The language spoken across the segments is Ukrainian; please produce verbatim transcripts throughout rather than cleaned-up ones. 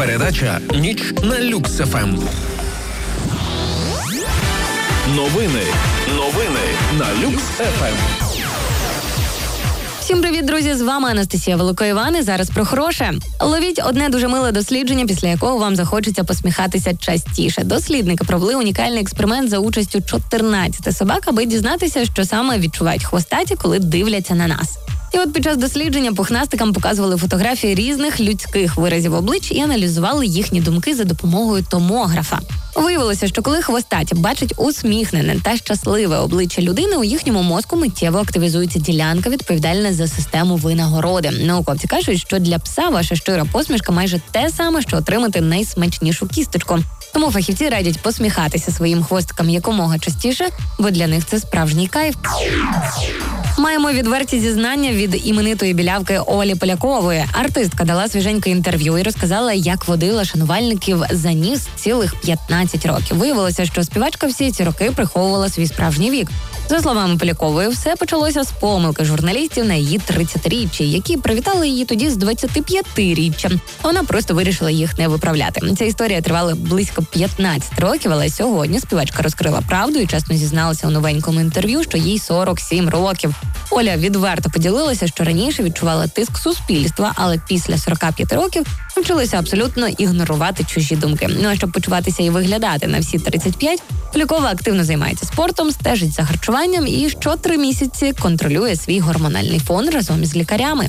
Передача «Ніч на Люкс еф ем». Новини. Новини на Люкс еф ем. Всім привіт, друзі! З вами Анастасія Великоїван і зараз про хороше. Ловіть одне дуже миле дослідження, після якого вам захочеться посміхатися частіше. Дослідники провели унікальний експеримент за участю чотирнадцяти собак, аби дізнатися, що саме відчувають хвостаті, коли дивляться на нас. І от під час дослідження пухнастикам показували фотографії різних людських виразів облич і аналізували їхні думки за допомогою томографа. Виявилося, що коли хвостаті бачать усміхнене та щасливе обличчя людини, у їхньому мозку миттєво активізується ділянка, відповідальна за систему винагороди. Науковці кажуть, що для пса ваша щира посмішка майже те саме, що отримати найсмачнішу кісточку. Тому фахівці радять посміхатися своїм хвостикам якомога частіше, бо для них це справжній кайф. Маємо відверті зізнання від іменитої білявки Олі Полякової. Артистка дала свіженьке інтерв'ю і розказала, як водила шанувальників за ніс цілих п'ятнадцять років. Виявилося, що співачка всі ці роки приховувала свій справжній вік. За словами Полякової, все почалося з помилки журналістів на її тридцятиріччі, які привітали її тоді з двадцятип'ятиріччям. Вона просто вирішила їх не виправляти. Ця історія тривала близько п'ятнадцять років, але сьогодні співачка розкрила правду і чесно зізналася у новенькому інтерв'ю, що їй сорок сім років. Оля відверто поділилася, що раніше відчувала тиск суспільства, але після сорока п'яти років навчилася абсолютно ігнорувати чужі думки. Ну а щоб почуватися і виглядати на всі тридцять п'ять, Полякова активно займається спортом, стежить за харчуванням і щотри місяці контролює свій гормональний фон разом із лікарями.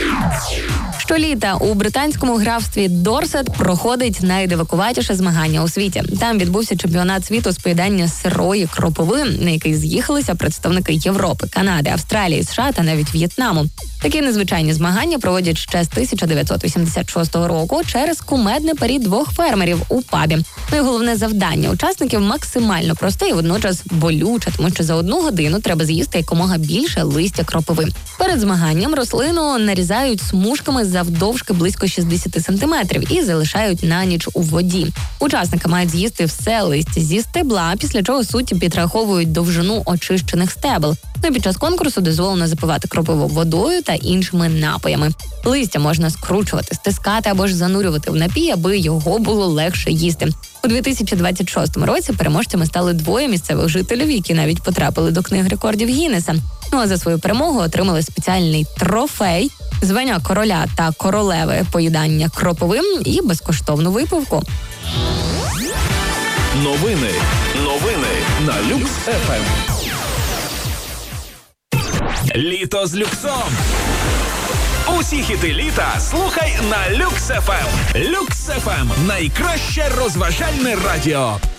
Щоліта у британському графстві Дорсет проходить найдивакуватіше змагання у світі. Там відбувся чемпіонат світу з поїдання сирої кропиви, на який з'їхалися представники Європи, Канади, Австралії, США та навіть В'єтнаму. Такі незвичайні змагання проводять ще з тисяча дев'ятсот вісімдесят шостого року через кумедне парі двох фермерів у пабі. Ну і головне завдання учасників максимально просте і водночас болюче, тому що за одну годину треба з'їсти якомога більше листя кропиви. Перед змаганням рослину нарізають смужками завдовжки близько шістдесят сантиметрів і залишають на ніч у воді. Учасники мають з'їсти все листя зі стебла, після чого судді підраховують довжину очищених стебел. Ну і під час конкурсу дозволено запивати кропиву водою та іншими напоями. Листя можна скручувати, стискати або ж занурювати в напій, аби його було легше їсти. У дві тисячі двадцять шостому році переможцями стали двоє місцевих жителів, які навіть потрапили до книги рекордів Гіннеса. Ну а за свою перемогу отримали спеціальний трофей, звання короля та королеви поїдання кропиви і безкоштовну випивку. Новини. Новини на Люкс еф ем. Літо з люксом. Усі хіти літа слухай на Люкс еф ем. Люкс еф ем – найкраще розважальне радіо.